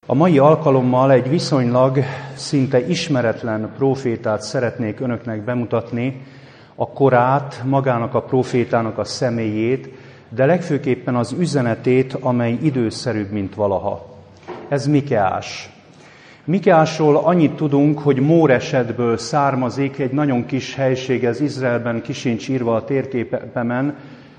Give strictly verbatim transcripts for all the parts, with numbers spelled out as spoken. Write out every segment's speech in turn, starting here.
A mai alkalommal egy viszonylag szinte ismeretlen prófétát szeretnék önöknek bemutatni, a korát, magának a prófétának a személyét, de legfőképpen az üzenetét, amely időszerűbb, mint valaha. Ez Mikeás. Mikeásról annyit tudunk, hogy Móresetből származik, egy nagyon kis helység, ez Izraelben, ki sincs írva a térképemen.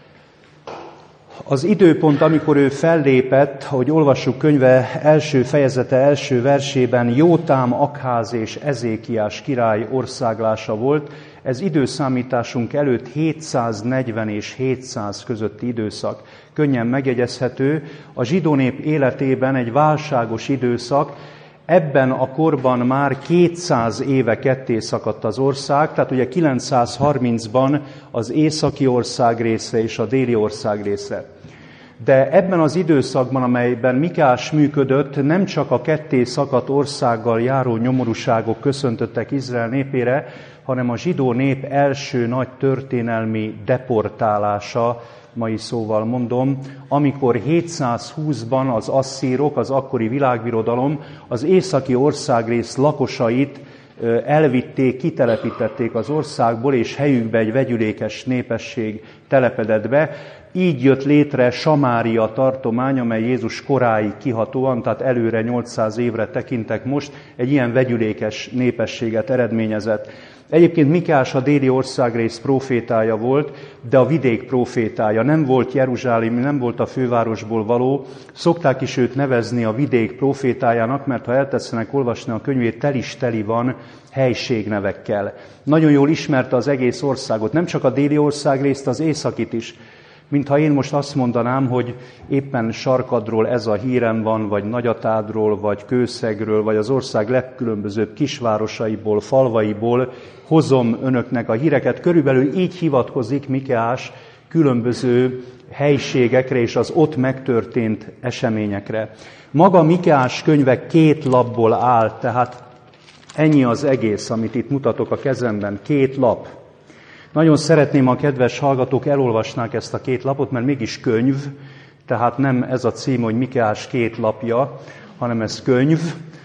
Az időpont, amikor ő fellépett, ahogy olvassuk könyve első fejezete, első versében, Jótám, Akház és Ezékiás király országlása volt. Ez időszámításunk előtt hétszáznegyven és hétszáz közötti időszak. Könnyen megjegyezhető, a zsidó nép életében egy válságos időszak. Ebben a korban már kétszáz éve ketté szakadt az ország, tehát ugye kilencszázharmincban az északi ország része és a déli ország része. De ebben az időszakban, amelyben Mikeás működött, nem csak a ketté szakadt országgal járó nyomorúságok köszöntöttek Izrael népére, hanem a zsidó nép első nagy történelmi deportálása, mai szóval mondom, amikor hétszázhúszban az asszírok, az akkori világbirodalom az északi országrész lakosait elvitték, kitelepítették az országból, és helyükbe egy vegyülékes népesség telepedett be. Így jött létre Samária tartomány, amely Jézus koráig kihatóan, tehát előre nyolcszáz évre tekintek most, egy ilyen vegyülékes népességet eredményezett. Egyébként Mikeás a déli országrész prófétája volt, de a vidék prófétája. Nem volt Jeruzsálem, nem volt a fővárosból való. Szokták is őt nevezni a vidék prófétájának, mert ha eltetszenek olvasni a könyvét, tel is teli van helységnevekkel. Nagyon jól ismerte az egész országot, nem csak a déli országrészt, az északit is. Mintha én most azt mondanám, hogy éppen Sarkadról ez a hírem van, vagy Nagyatádról, vagy Kőszegről, vagy az ország legkülönbözőbb kisvárosaiból, falvaiból hozom önöknek a híreket. Körülbelül így hivatkozik Mikeás különböző helységekre és az ott megtörtént eseményekre. Maga Mikeás könyve két lapból áll, tehát ennyi az egész, amit itt mutatok a kezemben, két lap. Nagyon szeretném, a kedves hallgatók elolvasnák ezt a két lapot, mert mégis könyv, tehát nem ez a cím, hogy Mikeás két lapja, hanem ez könyv,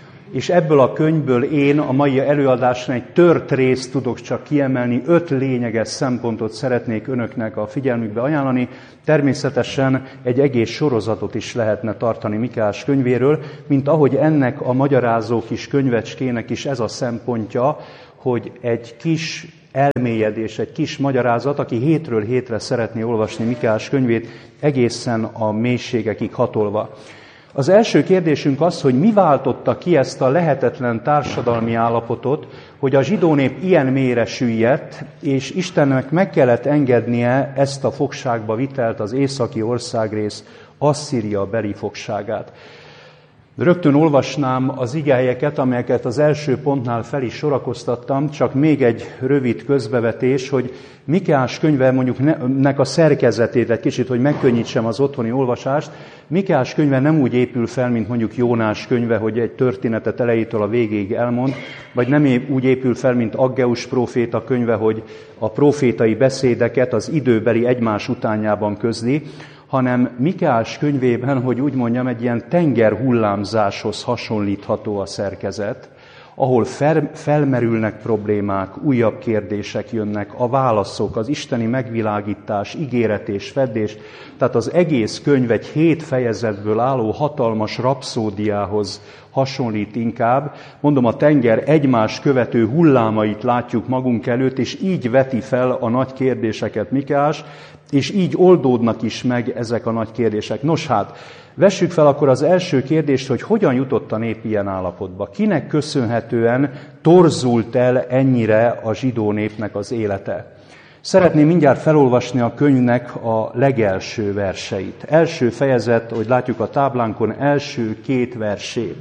és ebből a könyvből én a mai előadásra egy tört részt tudok csak kiemelni, öt lényeges szempontot szeretnék önöknek a figyelmükbe ajánlani. Természetesen egy egész sorozatot is lehetne tartani Mikeás könyvéről, mint ahogy ennek a magyarázó kis könyvecskének is ez a szempontja, hogy egy kis elmélyedés, egy kis magyarázat, aki hétről hétre szeretné olvasni Mikeás könyvét, egészen a mélységekig hatolva. Az első kérdésünk az, hogy mi váltotta ki ezt a lehetetlen társadalmi állapotot, hogy a zsidó nép ilyen mélyre süllyedt, és Istennek meg kellett engednie ezt a fogságba vitelt, az északi országrész Asszíria beli fogságát. Rögtön olvasnám az igehelyeket, amelyeket az első pontnál fel is sorakoztattam, csak még egy rövid közbevetés, hogy Mikeás könyve mondjuk nek a szerkezetét egy kicsit, hogy megkönnyítsem az otthoni olvasást. Mikeás könyve nem úgy épül fel, mint mondjuk Jónás könyve, hogy egy történetet elejétől a végéig elmond, vagy nem úgy épül fel, mint Aggeus próféta könyve, hogy a prófétai beszédeket az időbeli egymás utánjában közli, hanem Mikeás könyvében, hogy úgy mondjam, egy ilyen tengerhullámzáshoz hasonlítható a szerkezet, ahol fel, felmerülnek problémák, újabb kérdések jönnek, a válaszok, az isteni megvilágítás, ígéret és feddés. Tehát az egész könyv egy hét fejezetből álló hatalmas rapszódiához hasonlít inkább. Mondom, a tenger egymás követő hullámait látjuk magunk előtt, és így veti fel a nagy kérdéseket Mikeás, és így oldódnak is meg ezek a nagy kérdések. Nos hát, vessük fel akkor az első kérdést, hogy hogyan jutott a nép ilyen állapotba. Kinek köszönhetően torzult el ennyire a zsidó népnek az élete? Szeretném mindjárt felolvasni a könyvnek a legelső verseit. Első fejezet, hogy látjuk a táblánkon, első két versét.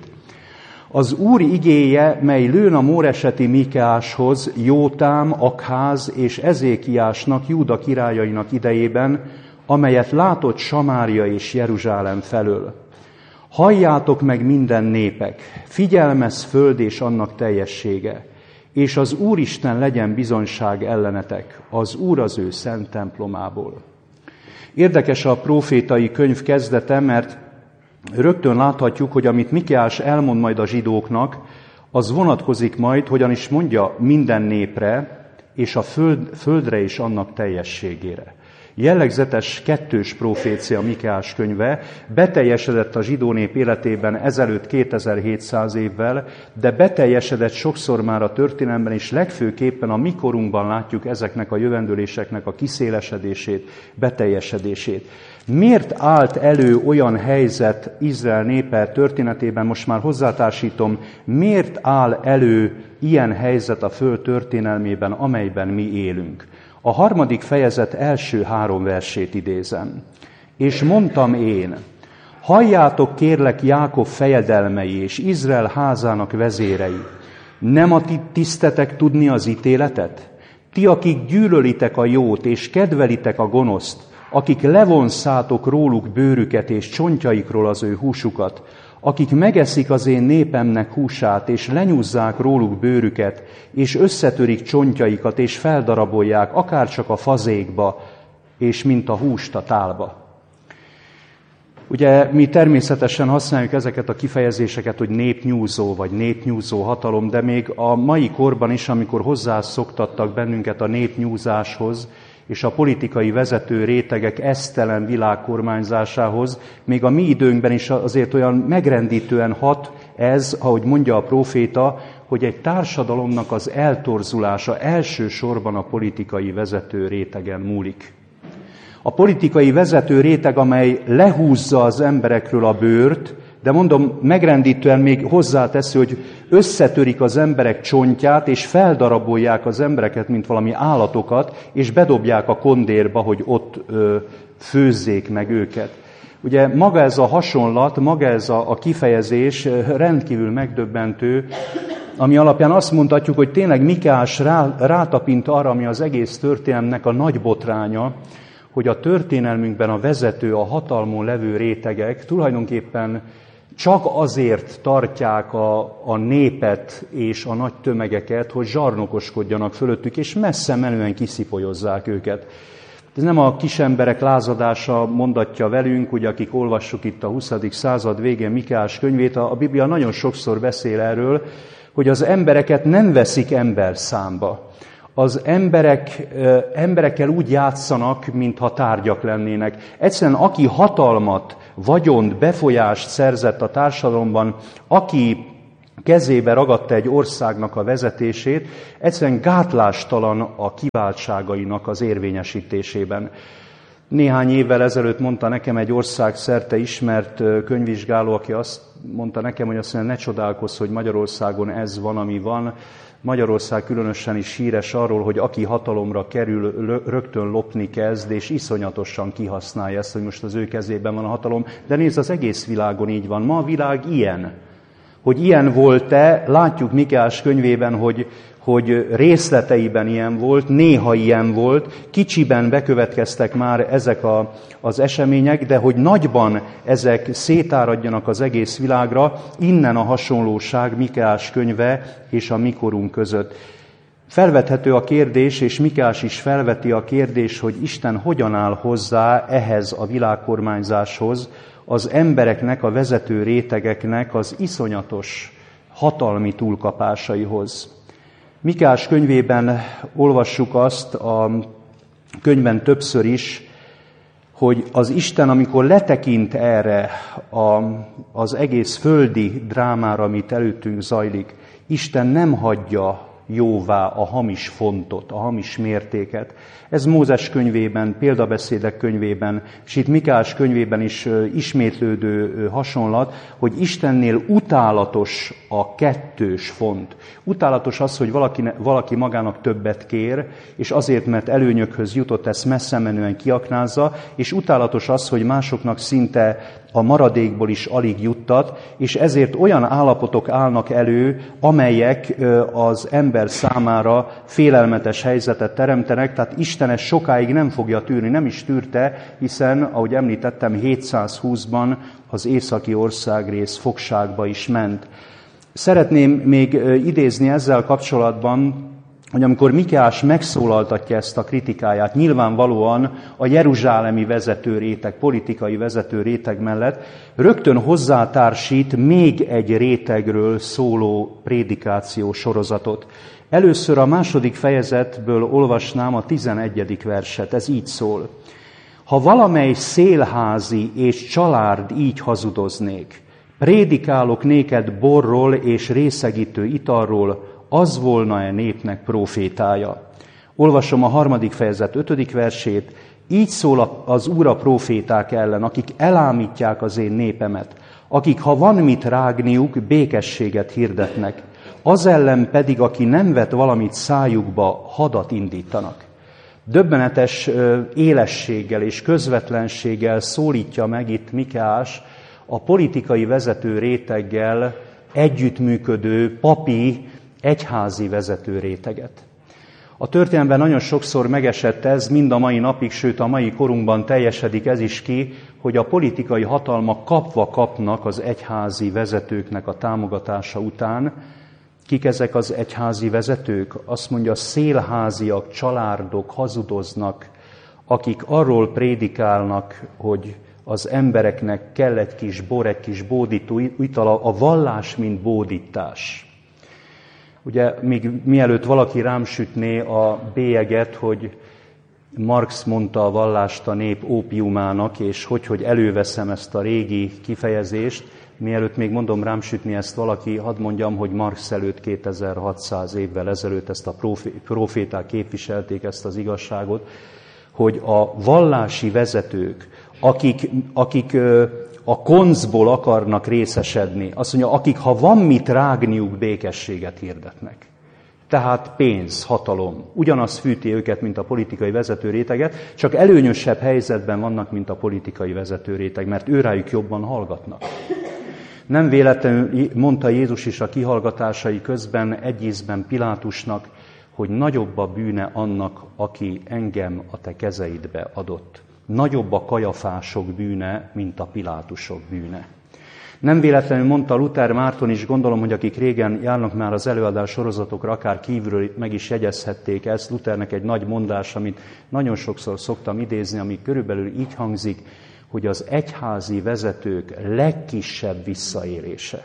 Az Úr igéje, mely lőn a móreseti Mikeáshoz, Jótám, Akház és Ezékiásnak, Júda királyainak idejében, amelyet látott Samária és Jeruzsálem felől. Halljátok meg minden népek, figyelmez föld és annak teljessége, és az Úristen legyen bizonyság ellenetek, az Úr az ő szent templomából. Érdekes a prófétai könyv kezdete, mert rögtön láthatjuk, hogy amit Mikeás elmond majd a zsidóknak, az vonatkozik majd, hogyan is mondja, minden népre, és a föld, földre is annak teljességére. Jellegzetes kettős profécia Mikeás könyve, beteljesedett a zsidó nép életében ezelőtt kétezer-hétszáz évvel, de beteljesedett sokszor már a történelemben, és legfőképpen a mi korunkban látjuk ezeknek a jövendőléseknek a kiszélesedését, beteljesedését. Miért állt elő olyan helyzet Izrael népe történetében, most már hozzátársítom, miért áll elő ilyen helyzet a föld történelmében, amelyben mi élünk? A harmadik fejezet első három versét idézem. És mondtam én, halljátok kérlek Jákob fejedelmei és Izrael házának vezérei, nem a ti tisztetek tudni az ítéletet? Ti, akik gyűlölitek a jót és kedvelitek a gonoszt, akik levonszátok róluk bőrüket és csontjaikról az ő húsukat, akik megeszik az én népemnek húsát, és lenyúzzák róluk bőrüket, és összetörik csontjaikat, és feldarabolják, akárcsak a fazékba, és mint a húst a tálba. Ugye mi természetesen használjuk ezeket a kifejezéseket, hogy népnyúzó, vagy népnyúzó hatalom, de még a mai korban is, amikor hozzászoktattak bennünket a népnyúzáshoz, és a politikai vezető rétegek esztelen világkormányzásához, még a mi időnkben is azért olyan megrendítően hat ez, ahogy mondja a próféta, hogy egy társadalomnak az eltorzulása elsősorban a politikai vezető rétegen múlik. A politikai vezető réteg, amely lehúzza az emberekről a bőrt, de mondom, megrendítően még hozzáteszi, hogy összetörik az emberek csontját, és feldarabolják az embereket, mint valami állatokat, és bedobják a kondérba, hogy ott ö, főzzék meg őket. Ugye maga ez a hasonlat, maga ez a, a kifejezés rendkívül megdöbbentő, ami alapján azt mondhatjuk, hogy tényleg Mikeás rá, rátapint arra, ami az egész történelmnek a nagy botránya, hogy a történelmünkben a vezető, a hatalmon levő rétegek tulajdonképpen csak azért tartják a, a népet és a nagy tömegeket, hogy zsarnokoskodjanak fölöttük, és messze menően kiszipolyozzák őket. Ez nem a kisemberek lázadása mondatja velünk, ugye, akik olvassuk itt a huszadik század végén Mikeás könyvét, a Biblia nagyon sokszor beszél erről, hogy az embereket nem veszik ember számba. Az emberek, emberekkel úgy játszanak, mintha tárgyak lennének. Egyszerűen aki hatalmat, vagyont, befolyást szerzett a társadalomban, aki kezébe ragadta egy országnak a vezetését, egyszerűen gátlástalan a kiváltságainak az érvényesítésében. Néhány évvel ezelőtt mondta nekem egy országszerte ismert könyvvizsgáló, aki azt mondta nekem, hogy azt mondja, ne csodálkozz, hogy Magyarországon ez van, ami van. Magyarország különösen is híres arról, hogy aki hatalomra kerül, rögtön lopni kezd, és iszonyatosan kihasználja ezt, hogy most az ő kezében van a hatalom. De nézd, az egész világon így van. Ma a világ ilyen. Hogy ilyen volt-e, látjuk Mikeás könyvében, hogy, hogy részleteiben ilyen volt, néha ilyen volt, kicsiben bekövetkeztek már ezek a, az események, de hogy nagyban ezek szétáradjanak az egész világra, innen a hasonlóság Mikeás könyve és a mikorunk között. Felvethető a kérdés, és Mikeás is felveti a kérdés, hogy Isten hogyan áll hozzá ehhez a világkormányzáshoz, az embereknek, a vezető rétegeknek az iszonyatos hatalmi túlkapásaihoz. Mikeás könyvében olvassuk azt, a könyvben többször is, hogy az Isten, amikor letekint erre a, az egész földi drámára, amit előttünk zajlik, Isten nem hagyja jóvá a hamis fontot, a hamis mértéket. Ez Mózes könyvében, példabeszédek könyvében, és itt Mikeás könyvében is ismétlődő hasonlat, hogy Istennél utálatos a kettős font. Utálatos az, hogy valaki, valaki magának többet kér, és azért, mert előnyökhöz jutott, ezt messze menően kiaknázza, és utálatos az, hogy másoknak szinte a maradékból is alig juttat, és ezért olyan állapotok állnak elő, amelyek az ember számára félelmetes helyzetet teremtenek, tehát Isten ezt sokáig nem fogja tűrni, nem is tűrte, hiszen, ahogy említettem, hétszázhúszban az északi országrész fogságba is ment. Szeretném még idézni ezzel kapcsolatban hogy amikor Mikeás megszólaltatja ezt a kritikáját, nyilvánvalóan a jeruzsálemi vezető réteg, politikai vezető réteg mellett rögtön hozzátársít még egy rétegről szóló prédikáció sorozatot. Először a második fejezetből olvasnám a tizenegyedik verset, ez így szól. Ha valamely szélházi és csalárd így hazudoznék, prédikálok néked borról és részegítő italról, az volna-e népnek prófétája? Olvasom a harmadik fejezet ötödik versét. Így szól az Úr a próféták ellen, akik elámítják az én népemet, akik, ha van mit rágniuk, békességet hirdetnek. Az ellen pedig, aki nem vet valamit szájukba, hadat indítanak. Döbbenetes élességgel és közvetlenséggel szólítja meg itt Mikeás a politikai vezető réteggel együttműködő papi, egyházi vezető réteget. A történelemben nagyon sokszor megesett ez, mind a mai napig, sőt a mai korunkban teljesedik ez is ki, hogy a politikai hatalmak kapva kapnak az egyházi vezetőknek a támogatása után. Kik ezek az egyházi vezetők? Azt mondja, szélháziak, csalárdok hazudoznak, akik arról prédikálnak, hogy az embereknek kell egy kis bor, egy kis bódító ital, a vallás, mint bódítás. Ugye még mielőtt valaki rám sütné a bélyeget, hogy Marx mondta a vallást a nép ópiumának, és hogy, hogy előveszem ezt a régi kifejezést, mielőtt még mondom rám sütni ezt valaki, hadd mondjam, hogy Marx előtt kétezer-hatszáz évvel ezelőtt ezt a proféták képviselték ezt az igazságot, hogy a vallási vezetők, akik, akik a koncból akarnak részesedni, azt mondja, akik ha van mit rágniuk, békességet hirdetnek. Tehát pénz, hatalom. Ugyanaz fűti őket, mint a politikai vezető réteget, csak előnyösebb helyzetben vannak, mint a politikai vezető réteg, mert őrájuk jobban hallgatnak. Nem véletlenül mondta Jézus is a kihallgatásai közben egy ízben Pilátusnak, hogy nagyobb a bűne annak, aki engem a te kezeidbe adott. Nagyobb a Kajafások bűne, mint a Pilátusok bűne. Nem véletlenül mondta Luther Márton is, gondolom, hogy akik régen járnak már az előadás sorozatokra, akár kívülről meg is jegyezhették ezt. Luthernek egy nagy mondás, amit nagyon sokszor szoktam idézni, ami körülbelül így hangzik, hogy az egyházi vezetők legkisebb visszaélése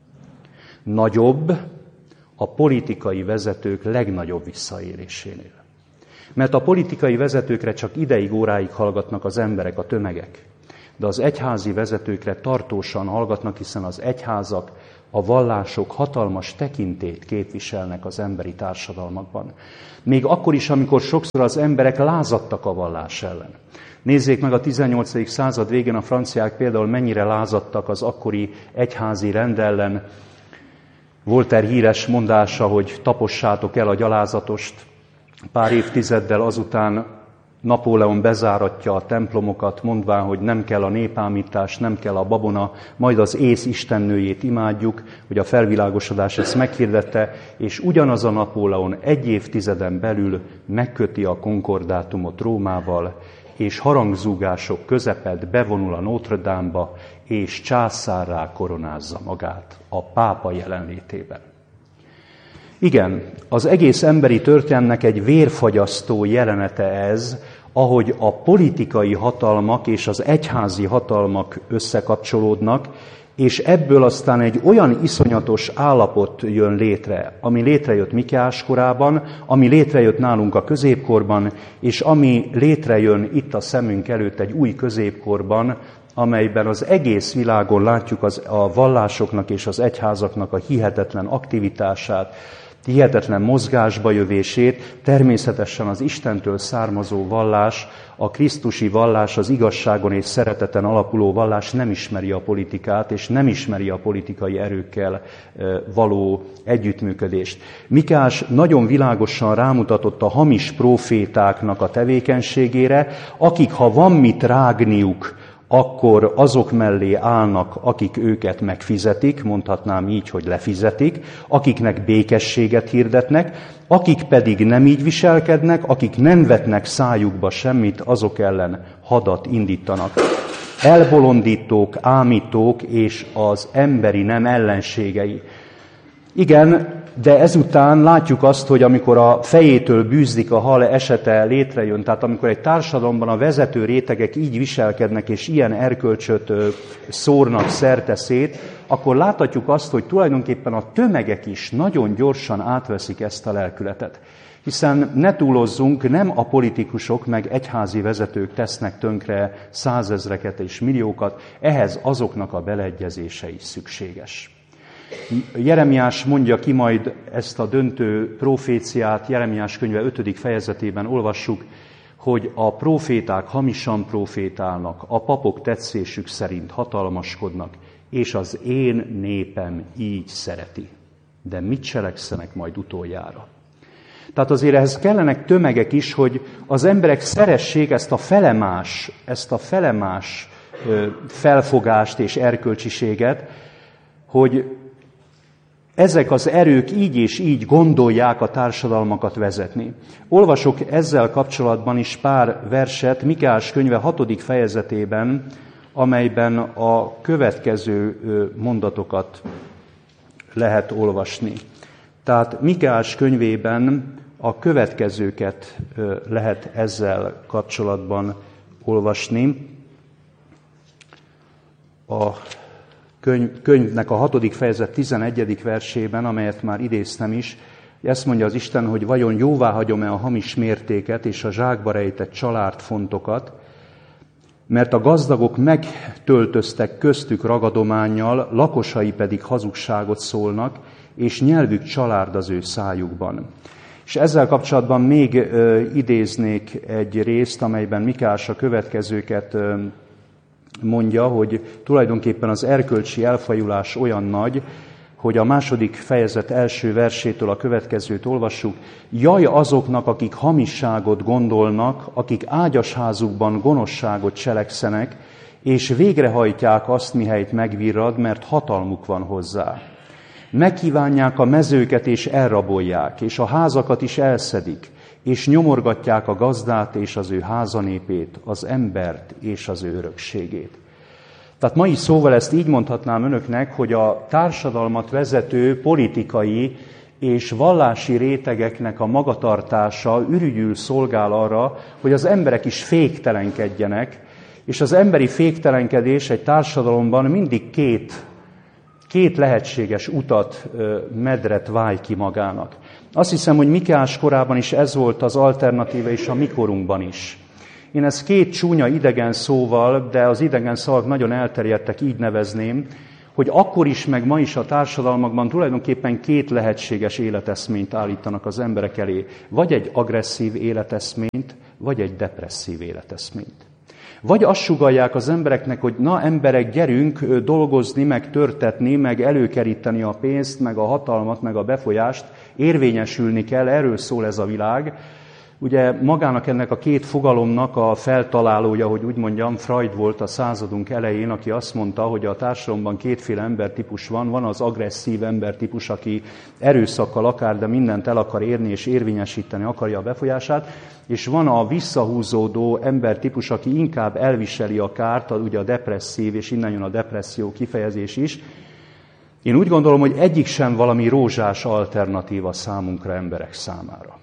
nagyobb a politikai vezetők legnagyobb visszaélésénél. Mert a politikai vezetőkre csak ideig, óráig hallgatnak az emberek, a tömegek. De az egyházi vezetőkre tartósan hallgatnak, hiszen az egyházak, a vallások hatalmas tekintét képviselnek az emberi társadalmakban. Még akkor is, amikor sokszor az emberek lázadtak a vallás ellen. Nézzék meg a tizennyolcadik század végén a franciák például mennyire lázadtak az akkori egyházi rend ellen. Voltaire híres mondása, hogy tapossátok el a gyalázatost. Pár évtizeddel azután Napóleon bezáratja a templomokat, mondván, hogy nem kell a népámítás, nem kell a babona, majd az ész istennőjét imádjuk, hogy a felvilágosodás ezt meghirdette, és ugyanaz a Napóleon egy évtizeden belül megköti a konkordátumot Rómával, és harangzúgások közepett bevonul a Notre Dame-ba, és császárrá koronázza magát a pápa jelenlétében. Igen, az egész emberi történelmnek egy vérfagyasztó jelenete ez, ahogy a politikai hatalmak és az egyházi hatalmak összekapcsolódnak, és ebből aztán egy olyan iszonyatos állapot jön létre, ami létrejött Mikeás korában, ami létrejött nálunk a középkorban, és ami létrejön itt a szemünk előtt egy új középkorban, amelyben az egész világon látjuk az, a vallásoknak és az egyházaknak a hihetetlen aktivitását, hihetetlen mozgásba jövését, természetesen az Istentől származó vallás, a krisztusi vallás, az igazságon és szereteten alapuló vallás nem ismeri a politikát, és nem ismeri a politikai erőkkel való együttműködést. Mikeás nagyon világosan rámutatott a hamis prófétáknak a tevékenységére, akik, ha van mit rágniuk, akkor azok mellé állnak, akik őket megfizetik, mondhatnám így, hogy lefizetik, akiknek békességet hirdetnek, akik pedig nem így viselkednek, akik nem vetnek szájukba semmit, azok ellen hadat indítanak. Elbolondítók, ámítók és az emberi nem ellenségei. Igen, de ezután látjuk azt, hogy amikor a fejétől bűzlik a hal esete létrejön, tehát amikor egy társadalomban a vezető rétegek így viselkednek, és ilyen erkölcsöt szórnak szerte szét, akkor láthatjuk azt, hogy tulajdonképpen a tömegek is nagyon gyorsan átveszik ezt a lelkületet. Hiszen ne túlozzunk, nem a politikusok meg egyházi vezetők tesznek tönkre százezreket és milliókat, ehhez azoknak a beleegyezése is szükséges. Jeremiás mondja ki majd ezt a döntő proféciát, Jeremiás könyve ötödik fejezetében olvassuk, hogy a proféták hamisan profétálnak, a papok tetszésük szerint hatalmaskodnak, és az én népem így szereti. De mit cselekszenek majd utoljára? Tehát azért ehhez kellenek tömegek is, hogy az emberek szeressék ezt a felemás, ezt a felemás felfogást és erkölcsiséget, hogy ezek az erők így és így gondolják a társadalmakat vezetni. Olvasok ezzel kapcsolatban is pár verset Mikeás könyve hatodik fejezetében, amelyben a következő mondatokat lehet olvasni. Tehát Mikeás könyvében a következőket lehet ezzel kapcsolatban olvasni. A könyv, könyvnek a hatodik fejezet tizenegyedik versében, amelyet már idéztem is, ezt mondja az Isten, hogy vajon jóvá hagyom-e a hamis mértéket és a zsákba rejtett csalárdfontokat, mert a gazdagok megtöltöztek köztük ragadománnyal, lakosai pedig hazugságot szólnak, és nyelvük csalárd az ő szájukban. És ezzel kapcsolatban még ö, idéznék egy részt, amelyben Mikeás a következőket ö, mondja, hogy tulajdonképpen az erkölcsi elfajulás olyan nagy, hogy a második fejezet első versétől a következőt olvassuk. Jaj azoknak, akik hamisságot gondolnak, akik ágyasházukban gonoszságot cselekszenek, és végrehajtják azt, mihelyt megvirrad, mert hatalmuk van hozzá. Megkívánják a mezőket és elrabolják, és a házakat is elszedik, és nyomorgatják a gazdát és az ő házanépét, az embert és az ő örökségét. Tehát mai szóval ezt így mondhatnám önöknek, hogy a társadalmat vezető politikai és vallási rétegeknek a magatartása ürügyül szolgál arra, hogy az emberek is féktelenkedjenek, és az emberi féktelenkedés egy társadalomban mindig két, két lehetséges utat, medret váj ki magának. Azt hiszem, hogy Mikeás korában is ez volt az alternatíva, és a mi korunkban is. Én ezt két csúnya idegen szóval, de az idegen szavak nagyon elterjedtek, így nevezném, hogy akkor is, meg ma is a társadalmakban tulajdonképpen két lehetséges életeszményt állítanak az emberek elé. Vagy egy agresszív életeszményt, vagy egy depresszív életeszményt. Vagy azt sugallják az embereknek, hogy na emberek, gyerünk dolgozni, meg törtetni, meg előkeríteni a pénzt, meg a hatalmat, meg a befolyást, érvényesülni kell, erről szól ez a világ. Ugye magának ennek a két fogalomnak a feltalálója, hogy úgy mondjam, Freud volt a századunk elején, aki azt mondta, hogy a társadalomban kétféle embertípus van. Van az agresszív embertípus, aki erőszakkal akár, de mindent el akar érni és érvényesíteni akarja a befolyását, és van a visszahúzódó embertípus, aki inkább elviseli a kárt, ugye a depresszív, és innen jön a depresszió kifejezés is. Én úgy gondolom, hogy egyik sem valami rózsás alternatíva számunkra, emberek számára.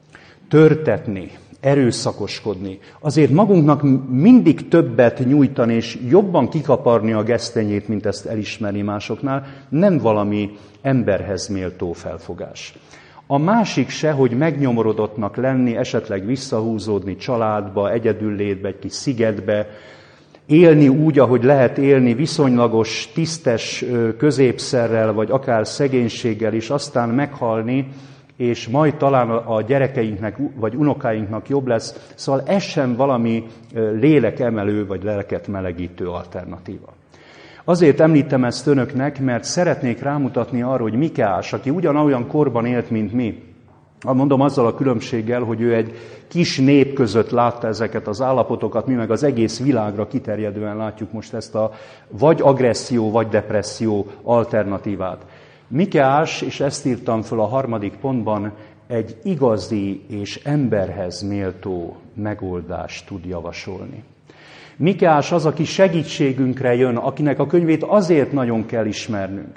Törtetni, erőszakoskodni, azért magunknak mindig többet nyújtani, és jobban kikaparni a gesztenyét, mint ezt elismerni másoknál, nem valami emberhez méltó felfogás. A másik se, hogy megnyomorodottnak lenni, esetleg visszahúzódni családba, egyedüllétbe, egy kis szigetbe, élni úgy, ahogy lehet élni, viszonylagos, tisztes középszerrel, vagy akár szegénységgel is, aztán meghalni, és majd talán a gyerekeinknek vagy unokáinknak jobb lesz. Szóval ez sem valami lélekemelő vagy lelket melegítő alternatíva. Azért említem ezt önöknek, mert szeretnék rámutatni arra, hogy Mikeás, aki ugyanolyan korban élt, mint mi, mondom azzal a különbséggel, hogy ő egy kis nép között látta ezeket az állapotokat, mi meg az egész világra kiterjedően látjuk most ezt a vagy agresszió, vagy depresszió alternatívát. Mikeás, és ezt írtam föl a harmadik pontban, egy igazi és emberhez méltó megoldást tud javasolni. Mikeás az, aki segítségünkre jön, akinek a könyvét azért nagyon kell ismernünk.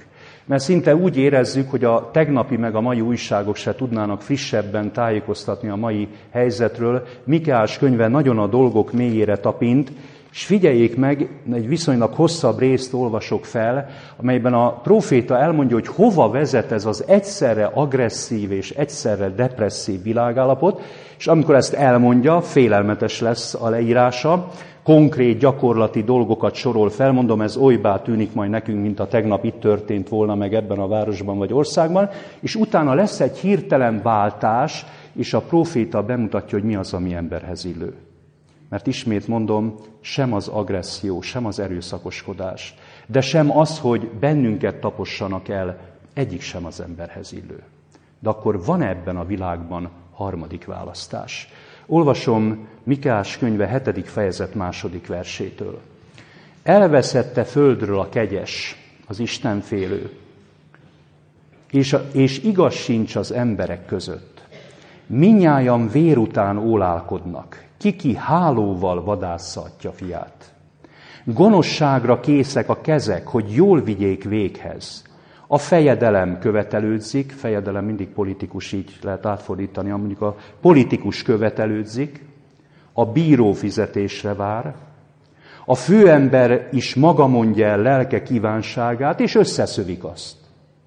Mert szinte úgy érezzük, hogy a tegnapi meg a mai újságok se tudnának frissebben tájékoztatni a mai helyzetről. Mikeás könyve nagyon a dolgok mélyére tapint, és figyeljék meg, egy viszonylag hosszabb részt olvasok fel, amelyben a próféta elmondja, hogy hova vezet ez az egyszerre agresszív és egyszerre depresszív világállapot, és amikor ezt elmondja, félelmetes lesz a leírása, konkrét, gyakorlati dolgokat sorol fel, mondom, ez olybá tűnik majd nekünk, mint a tegnap itt történt volna meg ebben a városban vagy országban, és utána lesz egy hirtelen váltás, és a próféta bemutatja, hogy mi az, ami emberhez illő. Mert ismét mondom, sem az agresszió, sem az erőszakoskodás, de sem az, hogy bennünket tapossanak el, egyik sem az emberhez illő. De akkor van ebben a világban harmadik választás. Olvasom Mikeás könyve hetedik fejezet második versétől. Elveszette földről a kegyes, az istenfélő, és, a, és igaz sincs az emberek között. Mindnyájan vér után ólálkodnak, ki-ki hálóval vadásza atya fiát. Gonoszságra készek a kezek, hogy jól vigyék véghez. A fejedelem követelődzik, fejedelem mindig politikus, így lehet átfordítani, mondjuk a politikus követelődzik, a bíró fizetésre vár, a főember is maga mondja el lelke kívánságát, és összeszövik azt.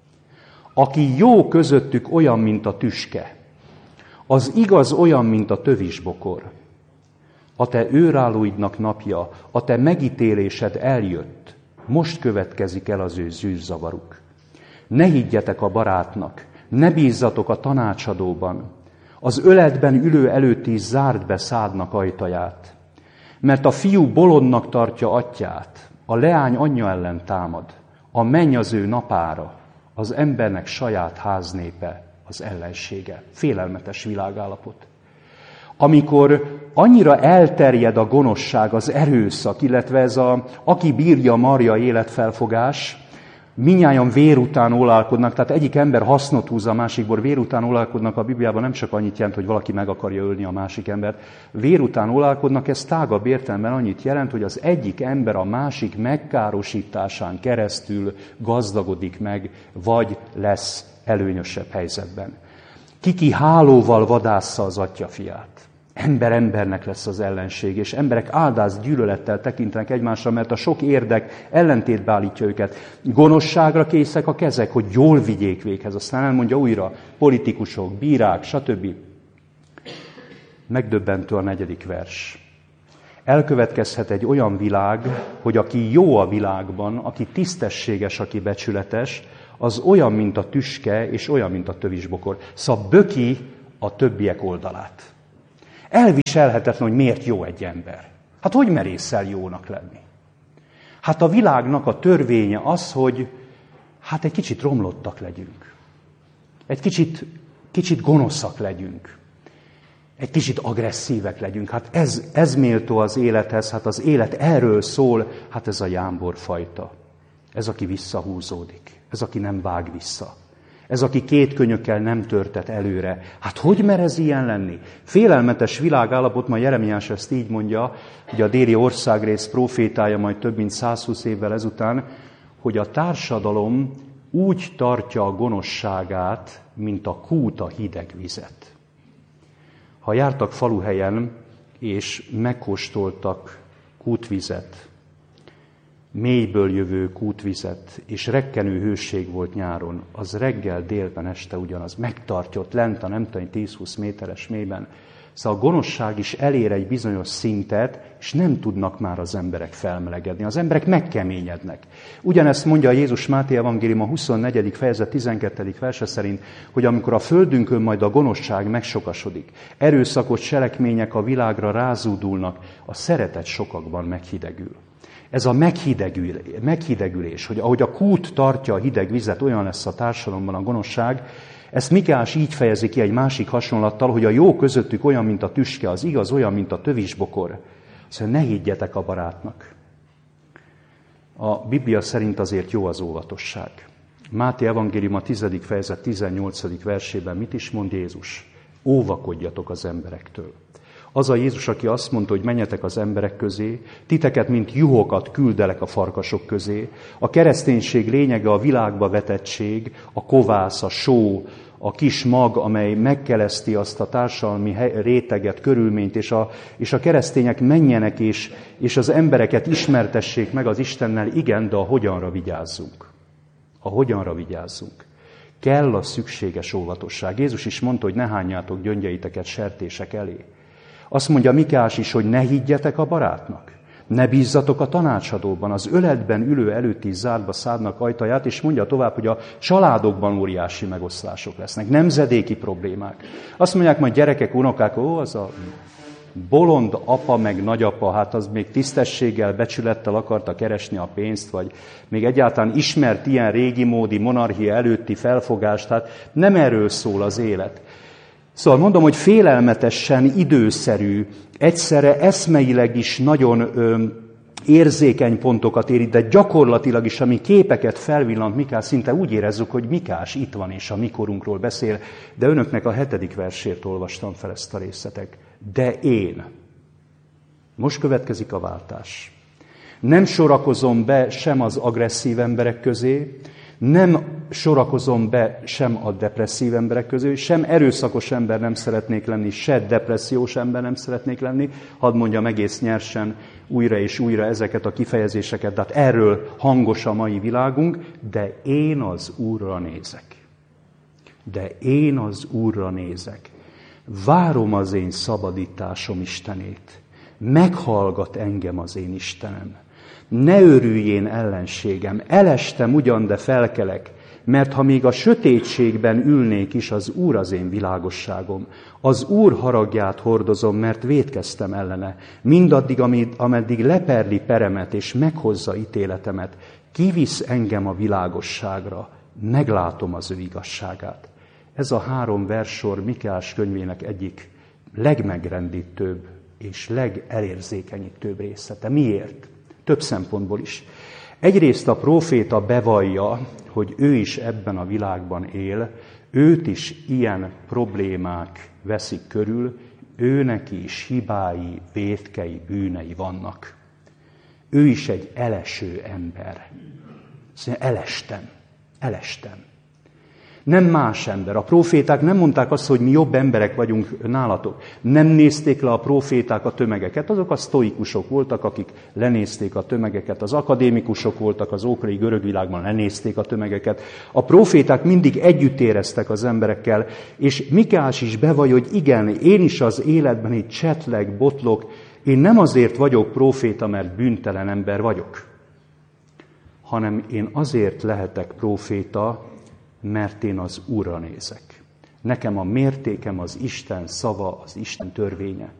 Aki jó közöttük olyan, mint a tüske, az igaz olyan, mint a tövisbokor. A te őrállóidnak napja, a te megítélésed eljött, most következik el az ő zűrzavaruk. Ne higgyetek a barátnak, ne bízzatok a tanácsadóban, az öletben ülő előtt is zárd be szádnak ajtaját, mert a fiú bolondnak tartja atyát, a leány anyja ellen támad, a menny az ő napára, az embernek saját háznépe az ellensége. Félelmetes világállapot. Amikor annyira elterjed a gonoszság, az erőszak, illetve ez a aki bírja, marja életfelfogás, mindnyájan vér után ólálkodnak, tehát egyik ember hasznot húz a másikból, vér után ólálkodnak a Bibliában nem csak annyit jelent, hogy valaki meg akarja ölni a másik embert. Vér után ólálkodnak, ez tágabb értelemben annyit jelent, hogy az egyik ember a másik megkárosításán keresztül gazdagodik meg, vagy lesz előnyösebb helyzetben. Ki-ki hálóval vadásza az atya fiát. Ember embernek lesz az ellenség, és emberek áldász gyűlölettel tekintenek egymásra, mert a sok érdek ellentétbe állítja őket. Gonoszságra készek a kezek, hogy jól vigyék véghez. Aztán elmondja újra, politikusok, bírák, stb. Megdöbbentő a negyedik vers. Elkövetkezhet egy olyan világ, hogy aki jó a világban, aki tisztességes, aki becsületes, az olyan, mint a tüske, és olyan, mint a tövisbokor. Szóval böki a többiek oldalát. Elviselhetetlen, hogy miért jó egy ember. Hát hogy merészel jónak lenni? Hát a világnak a törvénye az, hogy hát egy kicsit romlottak legyünk. Egy kicsit, kicsit gonoszak legyünk. Egy kicsit agresszívek legyünk. Hát ez, ez méltó az élethez, hát az élet erről szól, hát ez a jámborfajta. Ez, aki visszahúzódik. Ez, aki nem vág vissza. Ez, aki két könyökkel nem törtet előre. Hát hogy mer ez ilyen lenni? Félelmetes világállapot, ma Jeremiás ezt így mondja, hogy a déli országrész prófétája majd több mint százhúsz évvel ezután, hogy a társadalom úgy tartja a gonoszságát, mint a kút a hideg vizet. Ha jártak faluhelyen, és megkóstoltak kútvizet, mélyből jövő kútvizet, és rekkenő hőség volt nyáron, az reggel, délben, este ugyanaz, megtartja ott lent a nem tudom, tíz-húsz méteres mélyben. Szóval a gonoszság is elér egy bizonyos szintet, és nem tudnak már az emberek felmelegedni. Az emberek megkeményednek. Ugyanezt mondja Jézus Máté evangélium a huszonnegyedik fejezet tizenkettedik verse szerint, hogy amikor a földünkön majd a gonoszság megsokasodik, erőszakos cselekmények a világra rázúdulnak, a szeretet sokakban meghidegül. Ez a meghidegül, meghidegülés, hogy ahogy a kút tartja a hideg vizet, olyan lesz a társadalomban a gonoszság, ezt Mikeás így fejezi ki egy másik hasonlattal, hogy a jó közöttük olyan, mint a tüske, az igaz olyan, mint a tövisbokor. Szóval ne higgyetek a barátnak. A Biblia szerint azért jó az óvatosság. Máté evangélium a tizedik fejezet tizennyolcadik versében mit is mond Jézus? Óvakodjatok az emberektől. Az a Jézus, aki azt mondta, hogy menjetek az emberek közé, titeket, mint juhokat küldelek a farkasok közé. A kereszténység lényege a világba vetettség, a kovász, a só, a kis mag, amely megkeleszti azt a társadalmi réteget, körülményt, és a, és a keresztények menjenek, és, és az embereket ismertessék meg az Istennel, igen, de a hogyanra vigyázzunk. A hogyanra vigyázzunk. Kell a szükséges óvatosság. Jézus is mondta, hogy ne hányjátok gyöngyeiteket sertések elé. Azt mondja Mikás is, hogy ne higgyetek a barátnak. Ne bízzatok a tanácsadóban, az öletben ülő előtt is zártba szádnak ajtaját, és mondja tovább, hogy a családokban óriási megoszlások lesznek, nemzedéki problémák. Azt mondják majd gyerekek, unokák, ó, az a bolond apa meg nagyapa, hát az még tisztességgel, becsülettel akarta keresni a pénzt, vagy még egyáltalán ismert ilyen régi módi monarchia előtti felfogást, hát nem erről szól az élet. Szóval mondom, hogy félelmetesen időszerű, egyszerre eszmeileg is nagyon ö, érzékeny pontokat érít, de gyakorlatilag is, ami képeket felvillant Mikás, szinte úgy érezzük, hogy Mikás itt van és a mikorunkról beszél, de önöknek a hetedik versét olvastam fel ezt a részletek. De én. Most következik a váltás. Nem sorakozom be sem az agresszív emberek közé, nem sorakozom be sem a depresszív emberek közé, sem erőszakos ember nem szeretnék lenni, se depressziós ember nem szeretnék lenni. Hadd mondjam egész nyersen újra és újra ezeket a kifejezéseket, de hát erről hangos a mai világunk, de én az Úrra nézek. De én az Úrra nézek. Várom az én szabadításom Istenét. Meghallgat engem az én Istenem. Ne örüljén ellenségem, elestem ugyan, de felkelek, mert ha még a sötétségben ülnék is, az Úr az én világosságom. Az Úr haragját hordozom, mert vétkeztem ellene. Mindaddig, ameddig leperli peremet és meghozza ítéletemet, kivisz engem a világosságra, meglátom az ő igazságát. Ez a három verssor Mikás könyvének egyik legmegrendítőbb és legelérzékenyítőbb részlete. Miért? Több szempontból is. Egyrészt a próféta bevallja, hogy ő is ebben a világban él, őt is ilyen problémák veszik körül, őneki is hibái, vétkei, bűnei vannak. Ő is egy eleső ember. Szóval elestem, elestem. Nem más ember. A próféták nem mondták azt, hogy mi jobb emberek vagyunk nálatok. Nem nézték le a próféták a tömegeket. Azok a sztoikusok voltak, akik lenézték a tömegeket. Az akadémikusok voltak az ókori görög világban, lenézték a tömegeket. A próféták mindig együtt éreztek az emberekkel, és Mikás is bevallja, hogy igen, én is az életben itt csetlek, botlok. Én nem azért vagyok próféta, mert bűntelen ember vagyok, hanem én azért lehetek próféta, mert én az Úrra nézek. Nekem a mértékem az Isten szava, az Isten törvénye.